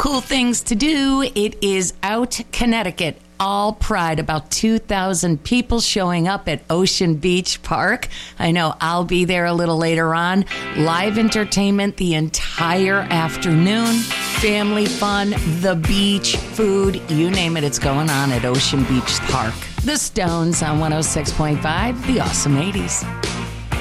Cool things to do. It is Out Connecticut. All Pride, about 2,000 people showing up at Ocean Beach Park. I know I'll be there a little later on. Live entertainment the entire afternoon. Family fun, the beach, food, you name it, it's going on at Ocean Beach Park. The Stones on 106.5, the awesome 80s.